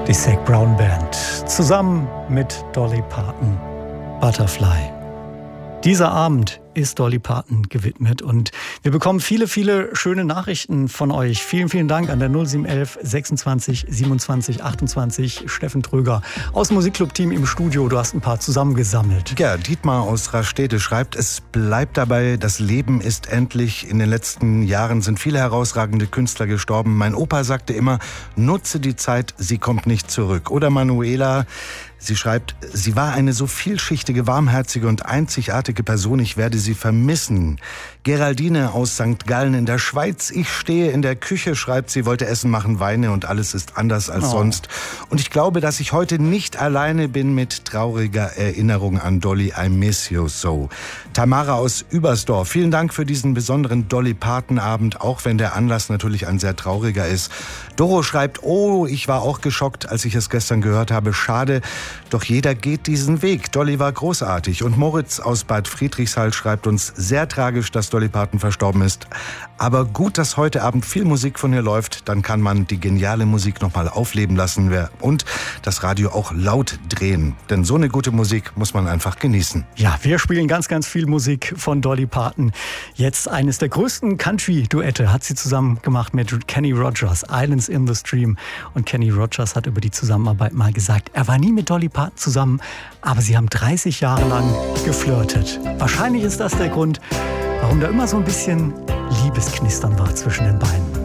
Die Zac Brown Band zusammen mit Dolly Parton, Butterfly. Dieser Abend ist Dolly Parton gewidmet und wir bekommen viele, viele schöne Nachrichten von euch. Vielen, vielen Dank an der 0711 26 27 28. Steffen Tröger aus dem Musikclub-Team im Studio. Du hast ein paar zusammengesammelt. Ja, Dietmar aus Rastede schreibt, es bleibt dabei, das Leben ist endlich. In den letzten Jahren sind viele herausragende Künstler gestorben. Mein Opa sagte immer, nutze die Zeit, sie kommt nicht zurück. Oder Manuela, sie schreibt, sie war eine so vielschichtige, warmherzige und einzigartige Person, ich werde sie vermissen. Geraldine aus St. Gallen in der Schweiz, ich stehe in der Küche, schreibt sie, wollte Essen machen, weine und alles ist anders als sonst. Und ich glaube, dass ich heute nicht alleine bin mit trauriger Erinnerung an Dolly, I miss you so. Tamara aus Übersdorf, vielen Dank für diesen besonderen Dolly Parton Abend, auch wenn der Anlass natürlich ein sehr trauriger ist. Doro schreibt, oh, ich war auch geschockt, als ich es gestern gehört habe, schade, doch jeder geht diesen Weg. Dolly war großartig. Und Moritz aus Bad Friedrichshall schreibt uns, sehr tragisch, dass Dolly Parton verstorben ist. Aber gut, dass heute Abend viel Musik von ihr läuft. Dann kann man die geniale Musik nochmal aufleben lassen und das Radio auch laut drehen. Denn so eine gute Musik muss man einfach genießen. Ja, wir spielen ganz, ganz viel Musik von Dolly Parton. Jetzt eines der größten Country-Duette hat sie zusammen gemacht mit Kenny Rogers, Islands in the Stream. Und Kenny Rogers hat über die Zusammenarbeit mal gesagt, er war nie mit Dolly Parton zusammen, aber sie haben 30 Jahre lang geflirtet. Wahrscheinlich ist das der Grund, warum da immer so ein bisschen Liebesknistern war zwischen den beiden.